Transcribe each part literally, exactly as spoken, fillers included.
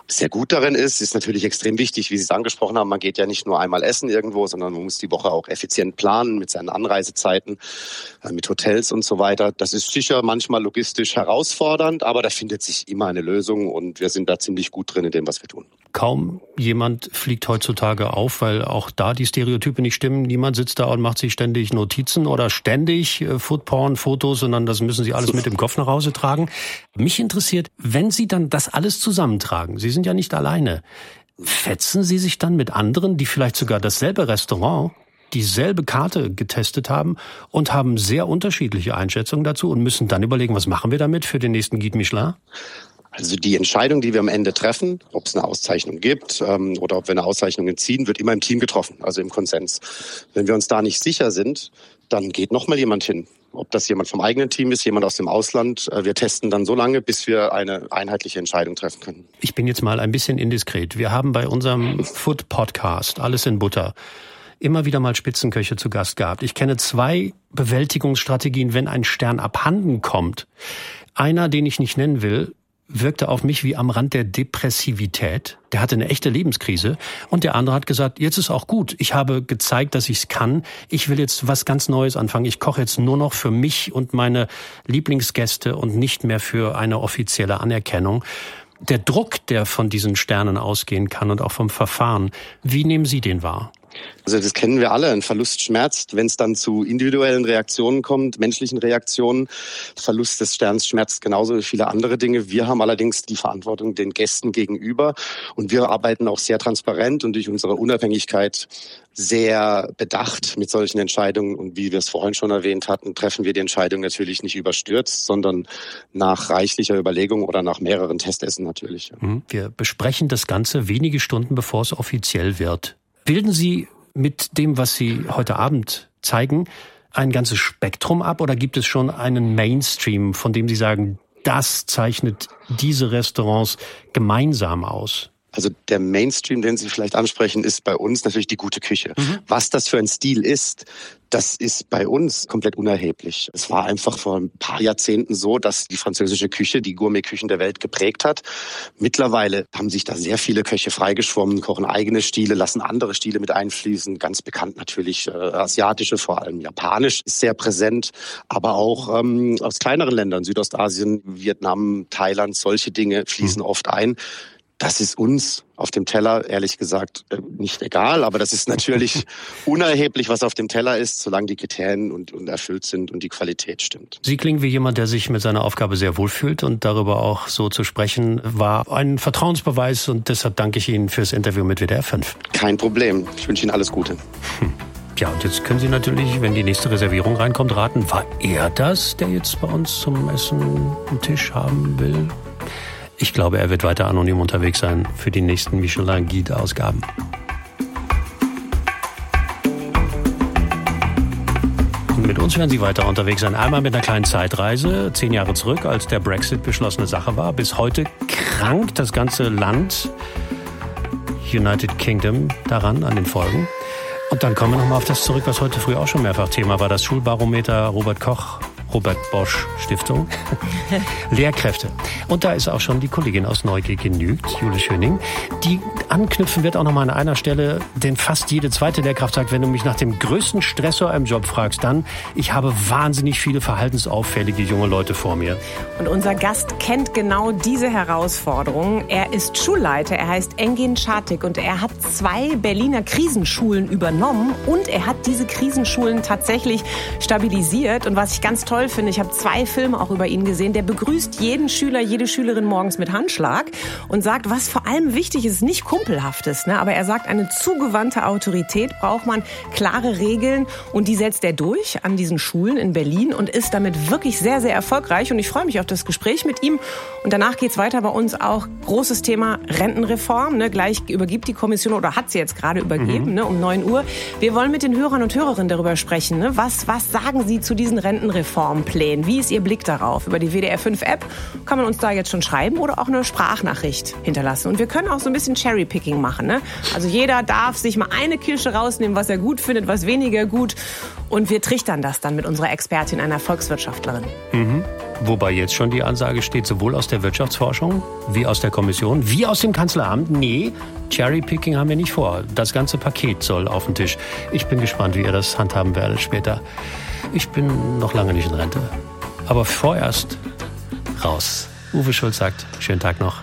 sehr gut darin ist, ist natürlich extrem wichtig, wie Sie es angesprochen haben. Man geht ja nicht nur einmal essen irgendwo, sondern man muss die Woche auch effizient planen mit seinen Anreisezeiten, mit Hotels und so weiter. Das ist sicher manchmal logistisch herausfordernd, aber da findet sich immer eine Lösung und wir sind da ziemlich gut drin in dem, was wir tun. Kaum jemand fliegt heutzutage auf, weil auch da die Stereotype nicht stimmen. Niemand sitzt da und macht sich ständig Notizen oder ständig äh, Foodporn-Fotos, sondern das müssen Sie alles mit im Kopf nach Hause tragen. Mich interessiert, wenn Sie dann das alles zusammentragen, Sie sind ja nicht alleine, fetzen Sie sich dann mit anderen, die vielleicht sogar dasselbe Restaurant, dieselbe Karte getestet haben und haben sehr unterschiedliche Einschätzungen dazu und müssen dann überlegen, was machen wir damit für den nächsten Guide Michelin? Also die Entscheidung, die wir am Ende treffen, ob es eine Auszeichnung gibt ähm, oder ob wir eine Auszeichnung entziehen, wird immer im Team getroffen, also im Konsens. Wenn wir uns da nicht sicher sind, dann geht noch mal jemand hin. Ob das jemand vom eigenen Team ist, jemand aus dem Ausland. Wir testen dann so lange, bis wir eine einheitliche Entscheidung treffen können. Ich bin jetzt mal ein bisschen indiskret. Wir haben bei unserem Food-Podcast Alles in Butter immer wieder mal Spitzenköche zu Gast gehabt. Ich kenne zwei Bewältigungsstrategien, wenn ein Stern abhanden kommt. Einer, den ich nicht nennen will, wirkte auf mich wie am Rand der Depressivität. Der hatte eine echte Lebenskrise. Und der andere hat gesagt, jetzt ist auch gut. Ich habe gezeigt, dass ich es kann. Ich will jetzt was ganz Neues anfangen. Ich koche jetzt nur noch für mich und meine Lieblingsgäste und nicht mehr für eine offizielle Anerkennung. Der Druck, der von diesen Sternen ausgehen kann und auch vom Verfahren, wie nehmen Sie den wahr? Also das kennen wir alle. Ein Verlust schmerzt. Wenn es dann zu individuellen Reaktionen kommt, menschlichen Reaktionen, Verlust des Sterns schmerzt genauso wie viele andere Dinge. Wir haben allerdings die Verantwortung den Gästen gegenüber und wir arbeiten auch sehr transparent und durch unsere Unabhängigkeit sehr bedacht mit solchen Entscheidungen. Und wie wir es vorhin schon erwähnt hatten, treffen wir die Entscheidung natürlich nicht überstürzt, sondern nach reichlicher Überlegung oder nach mehreren Testessen natürlich. Wir besprechen das Ganze wenige Stunden, bevor es offiziell wird. Bilden Sie mit dem, was Sie heute Abend zeigen, ein ganzes Spektrum ab oder gibt es schon einen Mainstream, von dem Sie sagen, das zeichnet diese Restaurants gemeinsam aus? Also der Mainstream, den Sie vielleicht ansprechen, ist bei uns natürlich die gute Küche. Mhm. Was das für ein Stil ist, das ist bei uns komplett unerheblich. Es war einfach vor ein paar Jahrzehnten so, dass die französische Küche die Gourmetküchen der Welt geprägt hat. Mittlerweile haben sich da sehr viele Köche freigeschwommen, kochen eigene Stile, lassen andere Stile mit einfließen. Ganz bekannt natürlich äh, asiatische, vor allem japanisch ist sehr präsent, aber auch ähm, aus kleineren Ländern, Südostasien, Vietnam, Thailand, solche Dinge fließen mhm. oft ein. Das ist uns auf dem Teller, ehrlich gesagt, nicht egal. Aber das ist natürlich unerheblich, was auf dem Teller ist, solange die Kriterien und, und erfüllt sind und die Qualität stimmt. Sie klingen wie jemand, der sich mit seiner Aufgabe sehr wohlfühlt. Und darüber auch so zu sprechen, war ein Vertrauensbeweis. Und deshalb danke ich Ihnen fürs Interview mit W D R fünf. Kein Problem. Ich wünsche Ihnen alles Gute. Hm. Ja, und jetzt können Sie natürlich, wenn die nächste Reservierung reinkommt, raten, war er das, der jetzt bei uns zum Essen einen Tisch haben will? Ich glaube, er wird weiter anonym unterwegs sein für die nächsten Michelin-Guide-Ausgaben. Und mit uns werden Sie weiter unterwegs sein. Einmal mit einer kleinen Zeitreise, zehn Jahre zurück, als der Brexit beschlossene Sache war. Bis heute krankt das ganze Land, United Kingdom, daran, an den Folgen. Und dann kommen wir nochmal auf das zurück, was heute früh auch schon mehrfach Thema war. Das Schulbarometer Robert Koch, Robert Bosch Stiftung. Lehrkräfte. Und da ist auch schon die Kollegin aus Neugier genügt, Jule Schöning, die anknüpfen wird auch nochmal an einer Stelle, denn fast jede zweite Lehrkraft sagt, wenn du mich nach dem größten Stressor im Job fragst, dann, ich habe wahnsinnig viele verhaltensauffällige junge Leute vor mir. Und unser Gast kennt genau diese Herausforderung. Er ist Schulleiter, er heißt Engin Şatik und er hat zwei Berliner Krisenschulen übernommen und er hat diese Krisenschulen tatsächlich stabilisiert. Und was ich ganz toll finde, ich habe zwei Filme auch über ihn gesehen, der begrüßt jeden Schüler, jede Schülerin morgens mit Handschlag und sagt, was vor allem wichtig ist, nicht Kumpelhaftes, ne? Aber er sagt, eine zugewandte Autorität braucht man, klare Regeln und die setzt er durch an diesen Schulen in Berlin und ist damit wirklich sehr, sehr erfolgreich und ich freue mich auf das Gespräch mit ihm und danach geht's weiter bei uns auch, großes Thema Rentenreform, ne? Gleich übergibt die Kommission oder hat sie jetzt gerade übergeben, mhm. ne? um neun Uhr. Wir wollen mit den Hörern und Hörerinnen darüber sprechen, ne? was, was sagen Sie zu diesen Rentenreformplänen? Wie ist Ihr Blick darauf? Über die W D R fünf App kann man uns da jetzt schon schreiben oder auch eine Sprachnachricht hinterlassen. Und wir können auch so ein bisschen Cherrypicking machen. Ne? Also jeder darf sich mal eine Kirsche rausnehmen, was er gut findet, was weniger gut. Und wir trichtern das dann mit unserer Expertin, einer Volkswirtschaftlerin. Mhm. Wobei jetzt schon die Ansage steht, sowohl aus der Wirtschaftsforschung wie aus der Kommission, wie aus dem Kanzleramt. Nee, Cherrypicking haben wir nicht vor. Das ganze Paket soll auf den Tisch. Ich bin gespannt, wie ihr das handhaben werdet später. Ich bin noch lange nicht in Rente. Aber vorerst raus. Uwe Schulz sagt, schönen Tag noch.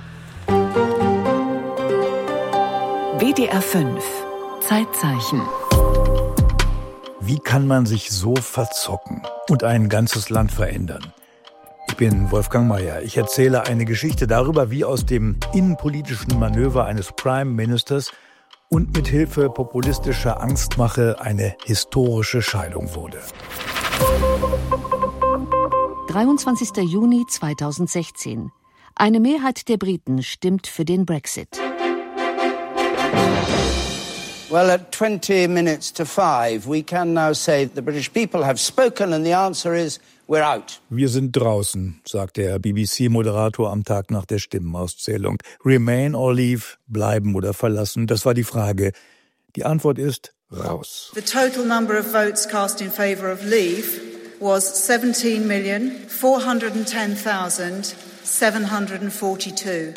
W D R fünf Zeitzeichen. Wie kann man sich so verzocken und ein ganzes Land verändern? Ich bin Wolfgang Mayer. Ich erzähle eine Geschichte darüber, wie aus dem innenpolitischen Manöver eines Prime Ministers und mit Hilfe populistischer Angstmache eine historische Scheidung wurde. dreiundzwanzigster Juni zweitausendsechzehn. Eine Mehrheit der Briten stimmt für den Brexit. Well, at twenty minutes to five, we can now say the British people have spoken and the answer is we're out. Wir sind draußen, sagt der B B C-Moderator am Tag nach der Stimmenauszählung. Remain or leave, bleiben oder verlassen, das war die Frage. Die Antwort ist raus. The total number of votes cast in favour of leave was seventeen million four hundred ten thousand seven hundred forty-two.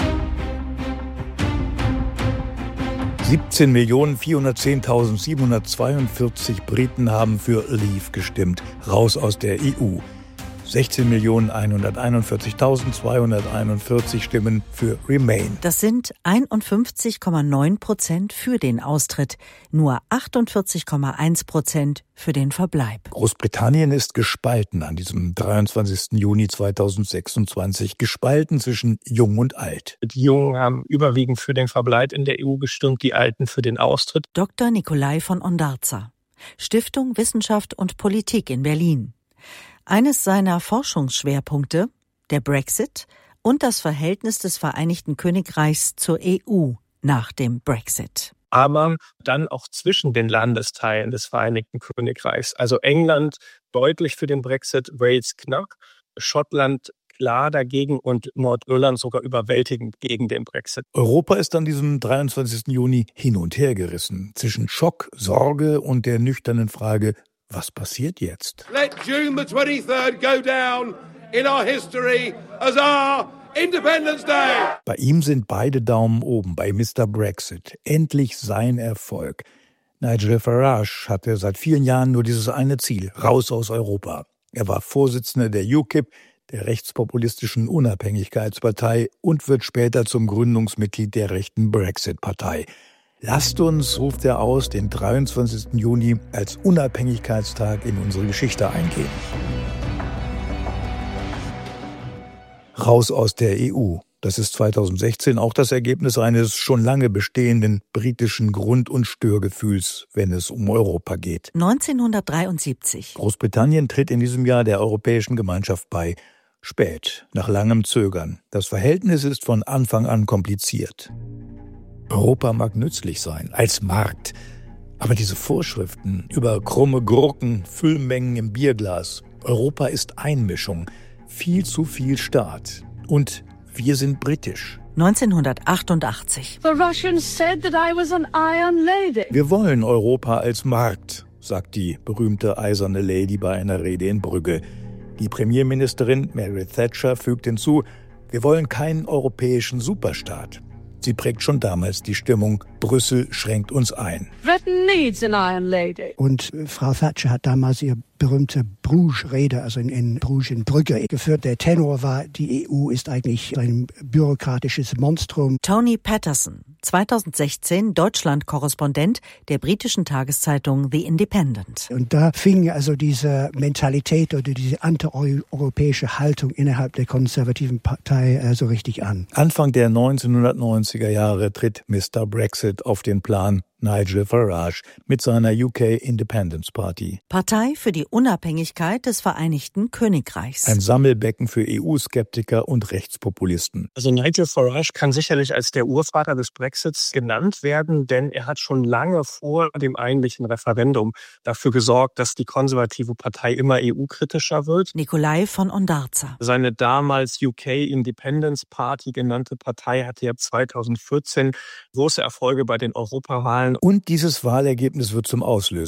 siebzehn Millionen vierhundertzehntausendsiebenhundertzweiundvierzig Briten haben für Leave gestimmt, raus aus der E U. sechzehn Millionen hunderteinundvierzigtausendzweihunderteinundvierzig Stimmen für Remain. Das sind einundfünfzig Komma neun Prozent für den Austritt, nur achtundvierzig Komma eins Prozent für den Verbleib. Großbritannien ist gespalten an diesem dreiundzwanzigsten Juni zweitausendsechsundzwanzig, gespalten zwischen Jung und Alt. Die Jungen haben überwiegend für den Verbleib in der E U gestimmt, die Alten für den Austritt. Doktor Nikolai von Ondarza, Stiftung Wissenschaft und Politik in Berlin. Eines seiner Forschungsschwerpunkte, der Brexit und das Verhältnis des Vereinigten Königreichs zur E U nach dem Brexit. Aber dann auch zwischen den Landesteilen des Vereinigten Königreichs. Also England deutlich für den Brexit, Wales knapp, Schottland klar dagegen und Nordirland sogar überwältigend gegen den Brexit. Europa ist an diesem dreiundzwanzigsten Juni hin und her gerissen, zwischen Schock, Sorge und der nüchternen Frage, was passiert jetzt? Let June the twenty-third go down in our history as our Independence Day. Bei ihm sind beide Daumen oben, bei Mister Brexit. Endlich sein Erfolg. Nigel Farage hatte seit vielen Jahren nur dieses eine Ziel, raus aus Europa. Er war Vorsitzender der U KIP, der rechtspopulistischen Unabhängigkeitspartei, und wird später zum Gründungsmitglied der rechten Brexit-Partei. Lasst uns, ruft er aus, den dreiundzwanzigsten Juni als Unabhängigkeitstag in unsere Geschichte eingehen. Raus aus der E U. Das ist zweitausendsechzehn auch das Ergebnis eines schon lange bestehenden britischen Grund- und Störgefühls, wenn es um Europa geht. neunzehnhundertdreiundsiebzig. Großbritannien tritt in diesem Jahr der Europäischen Gemeinschaft bei. Spät, nach langem Zögern. Das Verhältnis ist von Anfang an kompliziert. Europa mag nützlich sein, als Markt. Aber diese Vorschriften über krumme Gurken, Füllmengen im Bierglas. Europa ist Einmischung, viel zu viel Staat. Und wir sind britisch. neunzehnhundertachtundachtzig. The Russians said that I was an Iron Lady. Wir wollen Europa als Markt, sagt die berühmte eiserne Lady bei einer Rede in Brügge. Die Premierministerin Margaret Thatcher fügt hinzu, wir wollen keinen europäischen Superstaat. Sie prägt schon damals die Stimmung, Brüssel schränkt uns ein. Britain needs an Iron Lady. Und Frau Thatcher hat damals ihre berühmte Bruges-Rede, also in, in Bruges in Brügge, geführt. Der Tenor war, die E U ist eigentlich ein bürokratisches Monstrum. Tony Patterson, zweitausendsechzehn Deutschland-Korrespondent der britischen Tageszeitung The Independent. Und da fing also diese Mentalität oder diese antieuropäische Haltung innerhalb der konservativen Partei äh, so richtig an. Anfang der neunzehnhundertneunziger Jahre tritt Mister Brexit auf den Plan. Nigel Farage mit seiner U K Independence Party. Partei für die Unabhängigkeit des Vereinigten Königreichs. Ein Sammelbecken für E U-Skeptiker und Rechtspopulisten. Also Nigel Farage kann sicherlich als der Urvater des Brexits genannt werden, denn er hat schon lange vor dem eigentlichen Referendum dafür gesorgt, dass die konservative Partei immer E U-kritischer wird. Nikolai von Ondarza. Seine damals U K Independence Party genannte Partei hatte ja zweitausendvierzehn große Erfolge bei den Europawahlen. Und dieses Wahlergebnis wird zum Auslöser.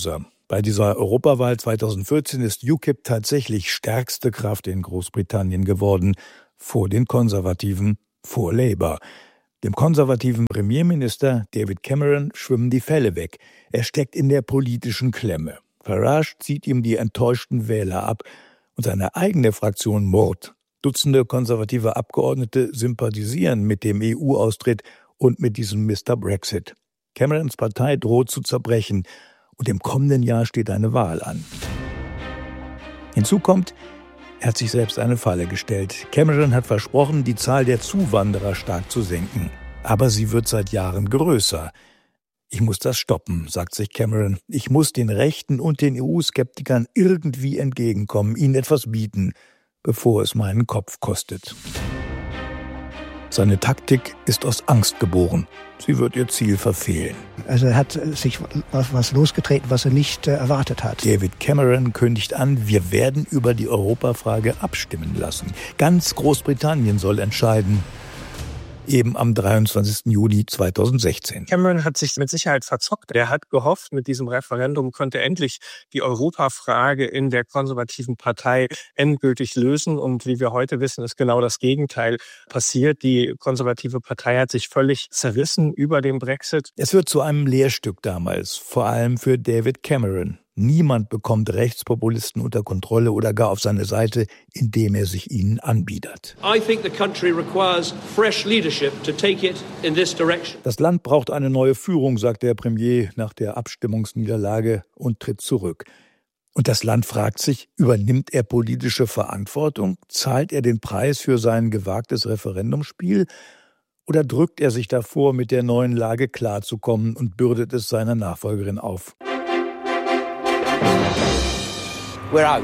Bei dieser Europawahl zweitausendvierzehn ist U K I P tatsächlich stärkste Kraft in Großbritannien geworden, vor den Konservativen, vor Labour. Dem konservativen Premierminister David Cameron schwimmen die Fälle weg. Er steckt in der politischen Klemme. Farage zieht ihm die enttäuschten Wähler ab und seine eigene Fraktion murrt. Dutzende konservative Abgeordnete sympathisieren mit dem E U-Austritt und mit diesem Mister Brexit. Camerons Partei droht zu zerbrechen und im kommenden Jahr steht eine Wahl an. Hinzu kommt, er hat sich selbst eine Falle gestellt. Cameron hat versprochen, die Zahl der Zuwanderer stark zu senken. Aber sie wird seit Jahren größer. Ich muss das stoppen, sagt sich Cameron. Ich muss den Rechten und den E U-Skeptikern irgendwie entgegenkommen, ihnen etwas bieten, bevor es meinen Kopf kostet. Seine Taktik ist aus Angst geboren. Sie wird ihr Ziel verfehlen. Also er hat sich was, was losgetreten, was er nicht äh, erwartet hat. David Cameron kündigt an, wir werden über die Europafrage abstimmen lassen. Ganz Großbritannien soll entscheiden. Eben am dreiundzwanzigsten Juli zweitausendsechzehn. Cameron hat sich mit Sicherheit verzockt. Er hat gehofft, mit diesem Referendum könnte endlich die Europafrage in der konservativen Partei endgültig lösen. Und wie wir heute wissen, ist genau das Gegenteil passiert. Die konservative Partei hat sich völlig zerrissen über den Brexit. Es wird zu einem Lehrstück damals, vor allem für David Cameron. Niemand bekommt Rechtspopulisten unter Kontrolle oder gar auf seine Seite, indem er sich ihnen anbietet. I think the country requires fresh leadership to take it in this direction. Das Land braucht eine neue Führung, sagt der Premier nach der Abstimmungsniederlage und tritt zurück. Und das Land fragt sich, übernimmt er politische Verantwortung? Zahlt er den Preis für sein gewagtes Referendumsspiel? Oder drückt er sich davor, mit der neuen Lage klarzukommen und bürdet es seiner Nachfolgerin auf? We're out.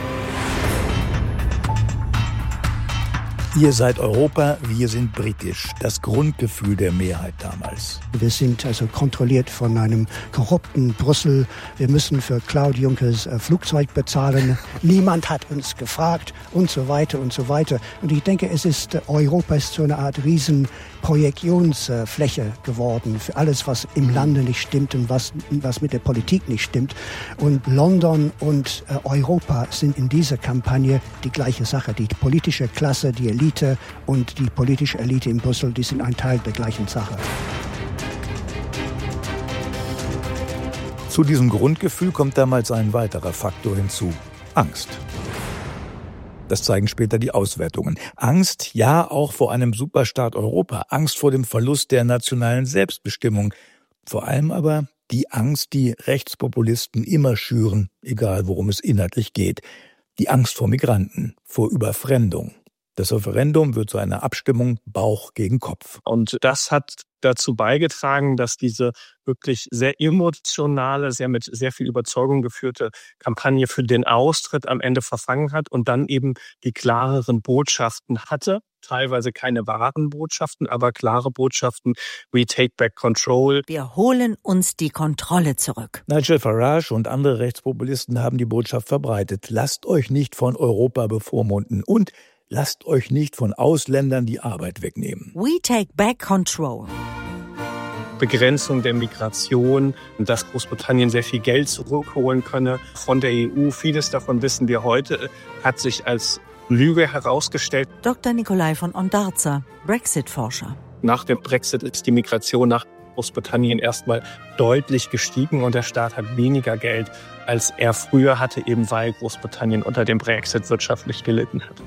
Ihr seid Europa, wir sind britisch. Das Grundgefühl der Mehrheit damals. Wir sind also kontrolliert von einem korrupten Brüssel. Wir müssen für Claude Junckers Flugzeug bezahlen. Niemand hat uns gefragt und so weiter und so weiter. Und ich denke, es ist Europa ist so eine Art Riesenprojektionsfläche geworden für alles, was im Lande nicht stimmt und was, was mit der Politik nicht stimmt. Und London und Europa sind in dieser Kampagne die gleiche Sache. Die politische Klasse, die Elite und die politische Elite in Brüssel, die sind ein Teil der gleichen Sache. Zu diesem Grundgefühl kommt damals ein weiterer Faktor hinzu: Angst. Das zeigen später die Auswertungen. Angst, ja, auch vor einem Superstaat Europa. Angst vor dem Verlust der nationalen Selbstbestimmung. Vor allem aber die Angst, die Rechtspopulisten immer schüren, egal worum es inhaltlich geht. Die Angst vor Migranten, vor Überfremdung. Das Referendum wird zu einer Abstimmung Bauch gegen Kopf. Und das hat dazu beigetragen, dass diese wirklich sehr emotionale, sehr mit sehr viel Überzeugung geführte Kampagne für den Austritt am Ende verfangen hat und dann eben die klareren Botschaften hatte. Teilweise keine wahren Botschaften, aber klare Botschaften. We take back control. Wir holen uns die Kontrolle zurück. Nigel Farage und andere Rechtspopulisten haben die Botschaft verbreitet. Lasst euch nicht von Europa bevormunden und lasst euch nicht von Ausländern die Arbeit wegnehmen. We take back control. Begrenzung der Migration, dass Großbritannien sehr viel Geld zurückholen könne von der E U. Vieles davon wissen wir heute, hat sich als Lüge herausgestellt. Doktor Nikolai von Ondarza, Brexit-Forscher. Nach dem Brexit ist die Migration nach Großbritannien erstmal deutlich gestiegen und der Staat hat weniger Geld, als er früher hatte, eben weil Großbritannien unter dem Brexit wirtschaftlich gelitten hat.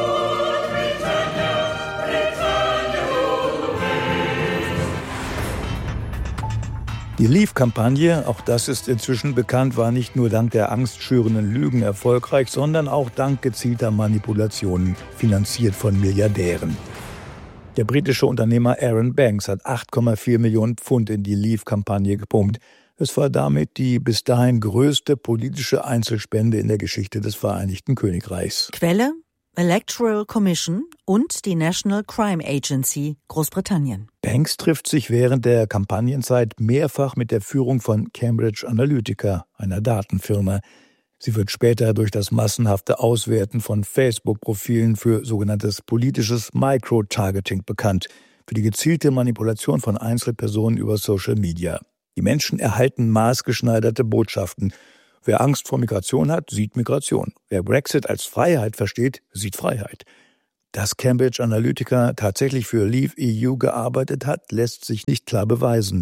Die Leave-Kampagne, auch das ist inzwischen bekannt, war nicht nur dank der angstschürenden Lügen erfolgreich, sondern auch dank gezielter Manipulationen, finanziert von Milliardären. Der britische Unternehmer Aaron Banks hat acht Komma vier Millionen Pfund in die Leave-Kampagne gepumpt. Es war damit die bis dahin größte politische Einzelspende in der Geschichte des Vereinigten Königreichs. Quelle: Electoral Commission und die National Crime Agency Großbritannien. Banks trifft sich während der Kampagnenzeit mehrfach mit der Führung von Cambridge Analytica, einer Datenfirma. Sie wird später durch das massenhafte Auswerten von Facebook-Profilen für sogenanntes politisches Micro-Targeting bekannt, für die gezielte Manipulation von Einzelpersonen über Social Media. Die Menschen erhalten maßgeschneiderte Botschaften, Wer Angst vor Migration hat, sieht Migration. Wer Brexit als Freiheit versteht, sieht Freiheit. Dass Cambridge Analytica tatsächlich für Leave E U gearbeitet hat, lässt sich nicht klar beweisen.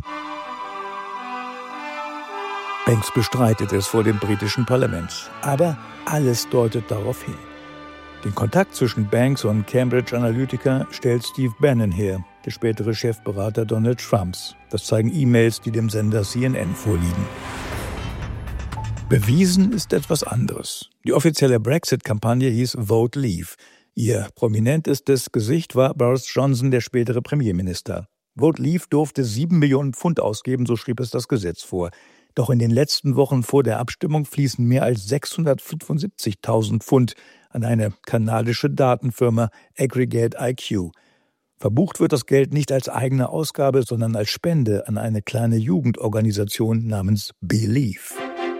Banks bestreitet es vor dem britischen Parlament. Aber alles deutet darauf hin. Den Kontakt zwischen Banks und Cambridge Analytica stellt Steve Bannon her, der spätere Chefberater Donald Trumps. Das zeigen E-Mails, die dem Sender C N N vorliegen. Bewiesen ist etwas anderes. Die offizielle Brexit-Kampagne hieß Vote Leave. Ihr prominentestes Gesicht war Boris Johnson, der spätere Premierminister. Vote Leave durfte sieben Millionen Pfund ausgeben, so schrieb es das Gesetz vor. Doch in den letzten Wochen vor der Abstimmung fließen mehr als sechshundertfünfundsiebzigtausend Pfund an eine kanadische Datenfirma Aggregate I Q. Verbucht wird das Geld nicht als eigene Ausgabe, sondern als Spende an eine kleine Jugendorganisation namens Believe.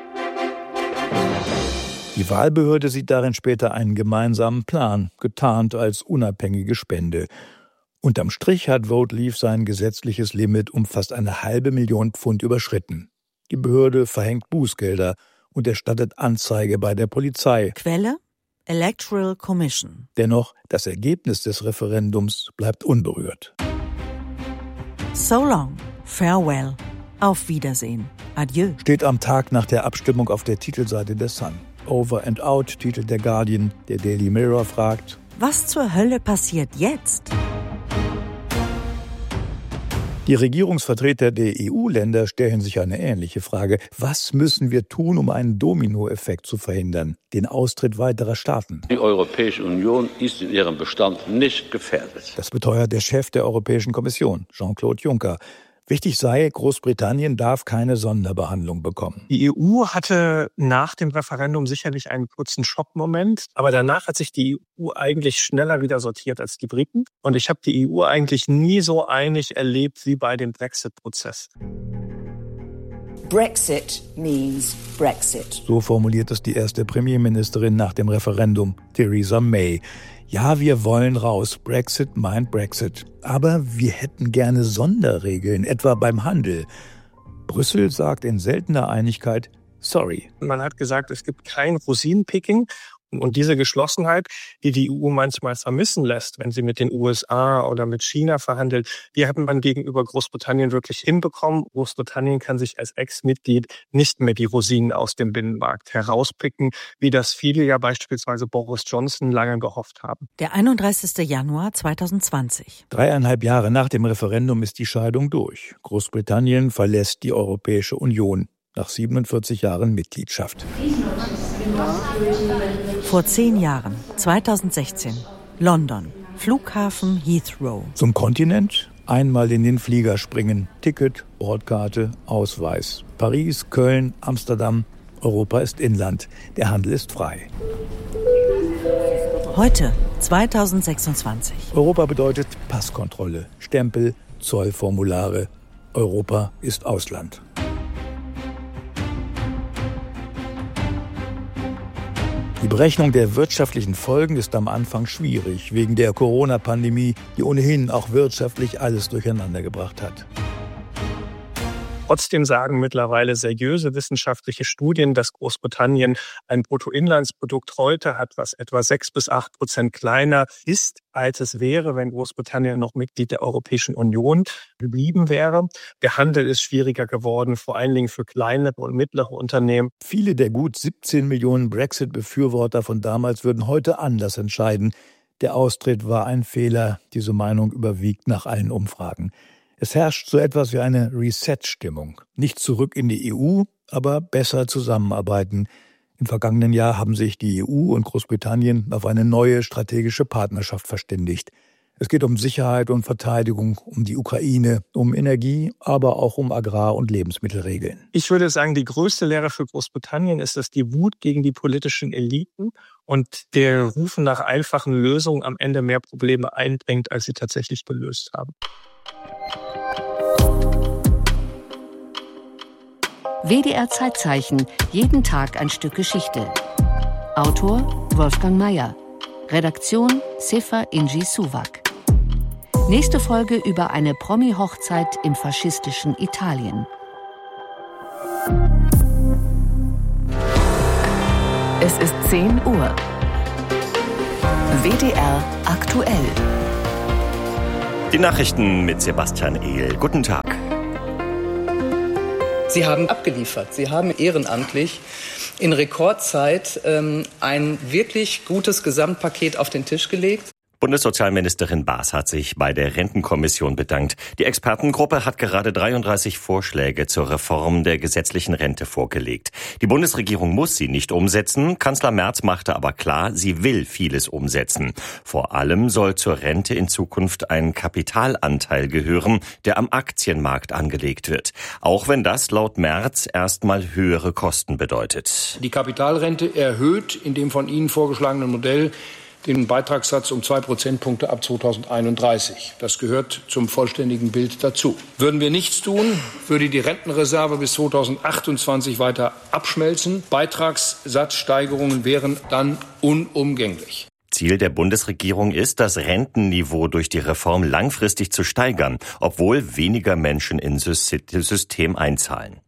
Die Wahlbehörde sieht darin später einen gemeinsamen Plan, getarnt als unabhängige Spende. Unterm Strich hat Vote Leave sein gesetzliches Limit um fast eine halbe Million Pfund überschritten. Die Behörde verhängt Bußgelder und erstattet Anzeige bei der Polizei. Quelle: Electoral Commission. Dennoch, das Ergebnis des Referendums bleibt unberührt. So long, farewell, auf Wiedersehen, adieu. Steht am Tag nach der Abstimmung auf der Titelseite der Sun. Over and out, titelt der Guardian. Der Daily Mirror fragt: Was zur Hölle passiert jetzt? Die Regierungsvertreter der E U-Länder stellen sich eine ähnliche Frage. Was müssen wir tun, um einen Dominoeffekt zu verhindern, den Austritt weiterer Staaten? Die Europäische Union ist in ihrem Bestand nicht gefährdet. Das beteuert der Chef der Europäischen Kommission, Jean-Claude Juncker. Wichtig sei, Großbritannien darf keine Sonderbehandlung bekommen. Die E U hatte nach dem Referendum sicherlich einen kurzen Schockmoment, aber danach hat sich die E U eigentlich schneller wieder sortiert als die Briten. Und ich habe die E U eigentlich nie so einig erlebt wie bei dem Brexit-Prozess. Brexit means Brexit. So formuliert es die erste Premierministerin nach dem Referendum, Theresa May. Ja, wir wollen raus. Brexit meint Brexit. Aber wir hätten gerne Sonderregeln, etwa beim Handel. Brüssel sagt in seltener Einigkeit, sorry. Man hat gesagt, es gibt kein Rosinenpicking. Und diese Geschlossenheit, die die E U manchmal vermissen lässt, wenn sie mit den U S A oder mit China verhandelt, die hat man gegenüber Großbritannien wirklich hinbekommen. Großbritannien kann sich als Ex-Mitglied nicht mehr die Rosinen aus dem Binnenmarkt herauspicken, wie das viele ja beispielsweise Boris Johnson lange gehofft haben. Der einunddreißigster Januar zweitausendzwanzig. Dreieinhalb Jahre nach dem Referendum ist die Scheidung durch. Großbritannien verlässt die Europäische Union nach siebenundvierzig Jahren Mitgliedschaft. Vor zehn Jahren, zweitausendsechzehn, London, Flughafen Heathrow. Zum Kontinent? Einmal in den Flieger springen. Ticket, Bordkarte, Ausweis. Paris, Köln, Amsterdam. Europa ist Inland. Der Handel ist frei. Heute, zweitausendsechsundzwanzig. Europa bedeutet Passkontrolle, Stempel, Zollformulare. Europa ist Ausland. Die Berechnung der wirtschaftlichen Folgen ist am Anfang schwierig, wegen der Corona-Pandemie, die ohnehin auch wirtschaftlich alles durcheinandergebracht hat. Trotzdem sagen mittlerweile seriöse wissenschaftliche Studien, dass Großbritannien ein Bruttoinlandsprodukt heute hat, was etwa sechs bis acht Prozent kleiner ist, als es wäre, wenn Großbritannien noch Mitglied der Europäischen Union geblieben wäre. Der Handel ist schwieriger geworden, vor allen Dingen für kleinere und mittlere Unternehmen. Viele der gut siebzehn Millionen Brexit-Befürworter von damals würden heute anders entscheiden. Der Austritt war ein Fehler. Diese Meinung überwiegt nach allen Umfragen. Es herrscht so etwas wie eine Reset-Stimmung. Nicht zurück in die E U, aber besser zusammenarbeiten. Im vergangenen Jahr haben sich die E U und Großbritannien auf eine neue strategische Partnerschaft verständigt. Es geht um Sicherheit und Verteidigung, um die Ukraine, um Energie, aber auch um Agrar- und Lebensmittelregeln. Ich würde sagen, die größte Lehre für Großbritannien ist, dass die Wut gegen die politischen Eliten und der Rufen nach einfachen Lösungen am Ende mehr Probleme einbringt, als sie tatsächlich gelöst haben. W D R Zeitzeichen, jeden Tag ein Stück Geschichte. Autor Wolfgang Mayer. Redaktion Sefa Inji Suwak. Nächste Folge über eine Promi-Hochzeit im faschistischen Italien. Es ist zehn Uhr. W D R aktuell. Die Nachrichten mit Sebastian Ehl. Guten Tag. Sie haben abgeliefert. Sie haben ehrenamtlich in Rekordzeit ähm, ein wirklich gutes Gesamtpaket auf den Tisch gelegt. Bundessozialministerin Baas hat sich bei der Rentenkommission bedankt. Die Expertengruppe hat gerade dreiunddreißig Vorschläge zur Reform der gesetzlichen Rente vorgelegt. Die Bundesregierung muss sie nicht umsetzen. Kanzler Merz machte aber klar, sie will vieles umsetzen. Vor allem soll zur Rente in Zukunft ein Kapitalanteil gehören, der am Aktienmarkt angelegt wird. Auch wenn das laut Merz erstmal höhere Kosten bedeutet. Die Kapitalrente erhöht in dem von Ihnen vorgeschlagenen Modell den Beitragssatz um zwei Prozentpunkte ab zweitausendeinunddreißig. Das gehört zum vollständigen Bild dazu. Würden wir nichts tun, würde die Rentenreserve bis zweitausendachtundzwanzig weiter abschmelzen. Beitragssatzsteigerungen wären dann unumgänglich. Ziel der Bundesregierung ist, das Rentenniveau durch die Reform langfristig zu steigern, obwohl weniger Menschen ins System einzahlen.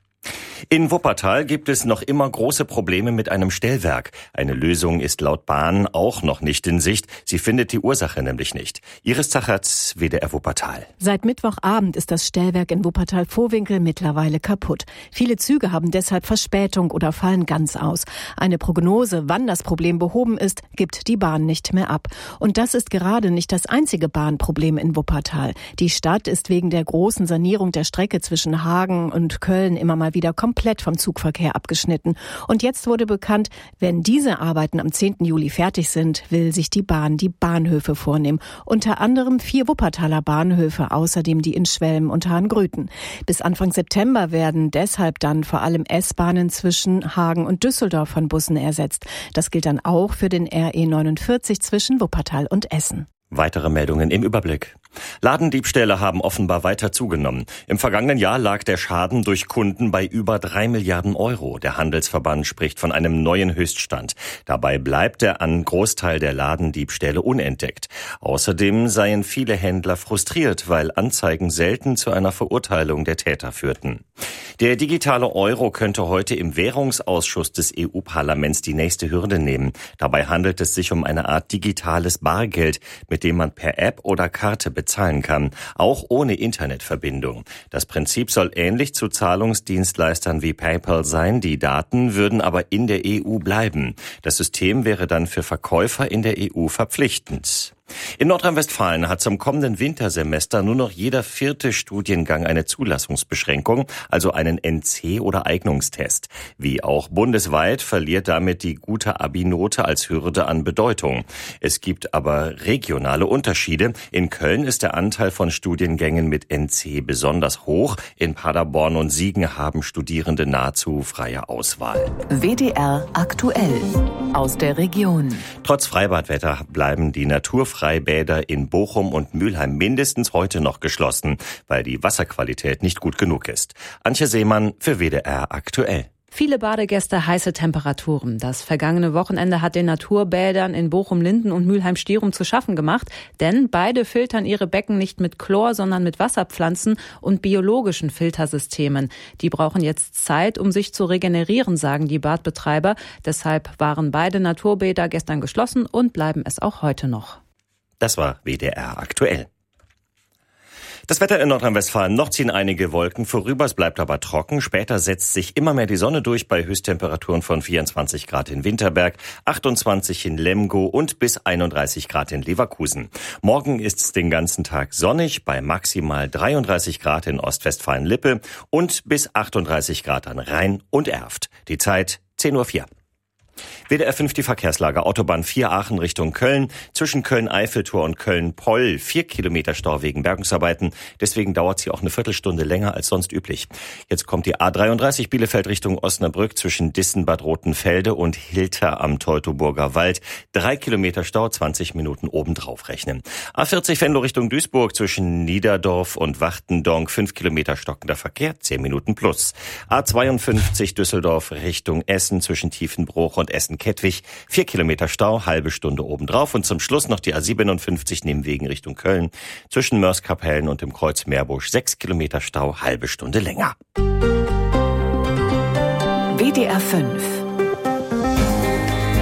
In Wuppertal gibt es noch immer große Probleme mit einem Stellwerk. Eine Lösung ist laut Bahn auch noch nicht in Sicht. Sie findet die Ursache nämlich nicht. Iris Zachertz, W D R Wuppertal. Seit Mittwochabend ist das Stellwerk in Wuppertal-Vohwinkel mittlerweile kaputt. Viele Züge haben deshalb Verspätung oder fallen ganz aus. Eine Prognose, wann das Problem behoben ist, gibt die Bahn nicht mehr ab. Und das ist gerade nicht das einzige Bahnproblem in Wuppertal. Die Stadt ist wegen der großen Sanierung der Strecke zwischen Hagen und Köln immer mal wieder komplett vom Zugverkehr abgeschnitten. Und jetzt wurde bekannt, wenn diese Arbeiten am zehnten Juli fertig sind, will sich die Bahn die Bahnhöfe vornehmen. Unter anderem vier Wuppertaler Bahnhöfe, außerdem die in Schwelm und Hahngrüten. Bis Anfang September werden deshalb dann vor allem S-Bahnen zwischen Hagen und Düsseldorf von Bussen ersetzt. Das gilt dann auch für den R E neunundvierzig zwischen Wuppertal und Essen. Weitere Meldungen im Überblick. Ladendiebstähle haben offenbar weiter zugenommen. Im vergangenen Jahr lag der Schaden durch Kunden bei über drei Milliarden Euro. Der Handelsverband spricht von einem neuen Höchststand. Dabei bleibt der an Großteil der Ladendiebstähle unentdeckt. Außerdem seien viele Händler frustriert, weil Anzeigen selten zu einer Verurteilung der Täter führten. Der digitale Euro könnte heute im Währungsausschuss des E U-Parlaments die nächste Hürde nehmen. Dabei handelt es sich um eine Art digitales Bargeld, mit dem man per App oder Karte bezahlen kann, auch ohne Internetverbindung. Das Prinzip soll ähnlich zu Zahlungsdienstleistern wie PayPal sein, die Daten würden aber in der E U bleiben. Das System wäre dann für Verkäufer in der E U verpflichtend. In Nordrhein-Westfalen hat zum kommenden Wintersemester nur noch jeder vierte Studiengang eine Zulassungsbeschränkung, also einen N C- oder Eignungstest. Wie auch bundesweit verliert damit die gute Abi-Note als Hürde an Bedeutung. Es gibt aber regionale Unterschiede. In Köln ist der Anteil von Studiengängen mit N C besonders hoch. In Paderborn und Siegen haben Studierende nahezu freie Auswahl. W D R aktuell aus der Region. Trotz Freibadwetter bleiben die Naturfreibäder Freibäder in Bochum und Mülheim mindestens heute noch geschlossen, weil die Wasserqualität nicht gut genug ist. Antje Seemann für W D R aktuell. Viele Badegäste, heiße Temperaturen. Das vergangene Wochenende hat den Naturbädern in Bochum-Linden und Mülheim-Stierum zu schaffen gemacht, denn beide filtern ihre Becken nicht mit Chlor, sondern mit Wasserpflanzen und biologischen Filtersystemen. Die brauchen jetzt Zeit, um sich zu regenerieren, sagen die Badbetreiber. Deshalb waren beide Naturbäder gestern geschlossen und bleiben es auch heute noch. Das war W D R aktuell. Das Wetter in Nordrhein-Westfalen. Noch ziehen einige Wolken vorüber, es bleibt aber trocken. Später setzt sich immer mehr die Sonne durch bei Höchsttemperaturen von vierundzwanzig Grad in Winterberg, achtundzwanzig in Lemgo und bis einunddreißig Grad in Leverkusen. Morgen ist es den ganzen Tag sonnig bei maximal dreiunddreißig Grad in Ostwestfalen-Lippe und bis achtunddreißig Grad an Rhein und Erft. Die Zeit zehn Uhr vier. W D R fünf die Verkehrslage. Autobahn vier Aachen Richtung Köln. Zwischen Köln-Eiffeltor und Köln-Poll vier Kilometer Stau wegen Bergungsarbeiten. Deswegen dauert sie auch eine Viertelstunde länger als sonst üblich. Jetzt kommt die A dreiunddreißig Bielefeld Richtung Osnabrück zwischen Dissen-Bad Rotenfelde und Hilter am Teutoburger Wald. Drei Kilometer Stau, zwanzig Minuten obendrauf rechnen. A vierzig Venlo Richtung Duisburg zwischen Niederdorf und Wachtendonk. Fünf Kilometer stockender Verkehr, zehn Minuten plus. A zweiundfünfzig Düsseldorf Richtung Essen zwischen Tiefenbruch und Essen-Kettwig. Vier Kilometer Stau, halbe Stunde obendrauf. Und zum Schluss noch die A siebenundfünfzig Nebenwegen Richtung Köln. Zwischen Mörs-Kapellen und dem Kreuz Meerbusch. Sechs Kilometer Stau, halbe Stunde länger. W D R fünf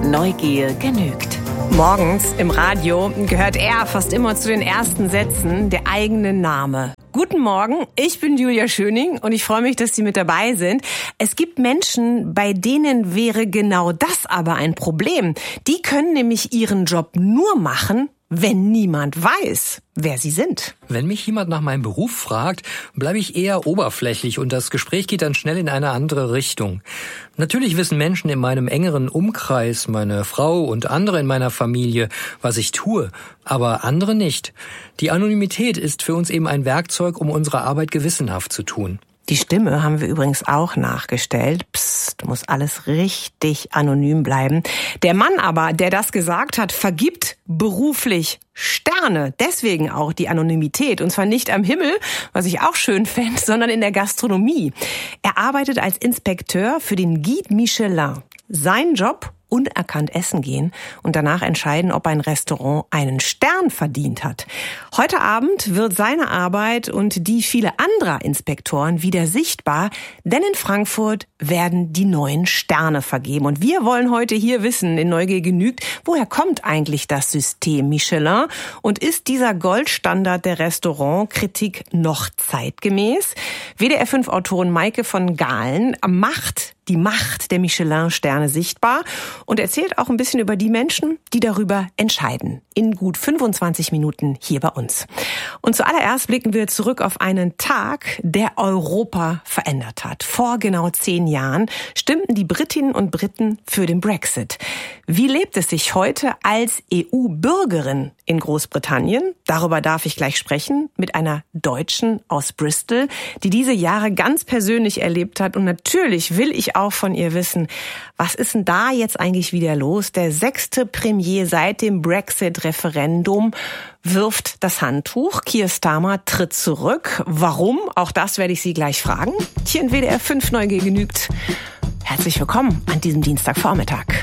Neugier genügt. Morgens im Radio gehört er fast immer zu den ersten Sätzen der eigene Name. Guten Morgen, ich bin Julia Schöning und ich freue mich, dass Sie mit dabei sind. Es gibt Menschen, bei denen wäre genau das aber ein Problem. Die können nämlich ihren Job nur machen, wenn niemand weiß, wer sie sind. Wenn mich jemand nach meinem Beruf fragt, bleibe ich eher oberflächlich und das Gespräch geht dann schnell in eine andere Richtung. Natürlich wissen Menschen in meinem engeren Umkreis, meine Frau und andere in meiner Familie, was ich tue, aber andere nicht. Die Anonymität ist für uns eben ein Werkzeug, um unsere Arbeit gewissenhaft zu tun. Die Stimme haben wir übrigens auch nachgestellt. Psst, muss alles richtig anonym bleiben. Der Mann aber, der das gesagt hat, vergibt beruflich Sterne. Deswegen auch die Anonymität. Und zwar nicht am Himmel, was ich auch schön fände, sondern in der Gastronomie. Er arbeitet als Inspekteur für den Guide Michelin. Sein Job: unerkannt essen gehen und danach entscheiden, ob ein Restaurant einen Stern verdient hat. Heute Abend wird seine Arbeit und die viele anderer Inspektoren wieder sichtbar, denn in Frankfurt werden die neuen Sterne vergeben. Und wir wollen heute hier wissen, in Neugier genügt, woher kommt eigentlich das System Michelin und ist dieser Goldstandard der Restaurantkritik noch zeitgemäß? W D R fünf Autorin Maike von Galen macht die Macht der Michelin-Sterne sichtbar und erzählt auch ein bisschen über die Menschen, die darüber entscheiden. In gut fünfundzwanzig Minuten hier bei uns. Und zuallererst blicken wir zurück auf einen Tag, der Europa verändert hat. Vor genau zehn Jahren stimmten die Britinnen und Briten für den Brexit. Wie lebt es sich heute als E U-Bürgerin in Großbritannien? Darüber darf ich gleich sprechen mit einer Deutschen aus Bristol, die diese Jahre ganz persönlich erlebt hat. Und natürlich will ich auch von ihr wissen, was ist denn da jetzt eigentlich wieder los? Der sechste Premier seit dem Brexit-Referendum wirft das Handtuch. Keir Starmer tritt zurück. Warum? Auch das werde ich Sie gleich fragen. Hier in W D R fünf Neugier genügt. Herzlich willkommen an diesem Dienstagvormittag.